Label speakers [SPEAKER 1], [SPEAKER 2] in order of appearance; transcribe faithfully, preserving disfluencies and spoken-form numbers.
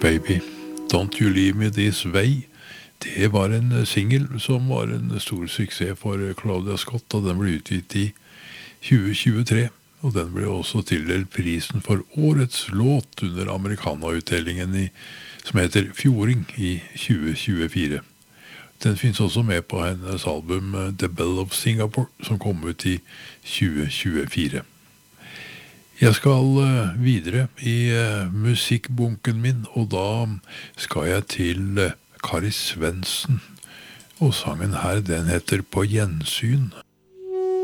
[SPEAKER 1] Baby, Don't You Leave Me This Way. Det var en single som var en stor suksess for Claudia Scott, og den ble utgitt i tjue tjuetre, og den ble også tildelt prisen for årets låt under Americana-utdelingen i, som heter Fjording i tjue tjuefire. Den finnes også med på hennes album The Belle of Singapore, som kom ut i tjue tjuefire. Jeg skal videre i musikkbunken min, og da skal jeg til Kari Svendsen, og sangen her, den heter På gjensyn.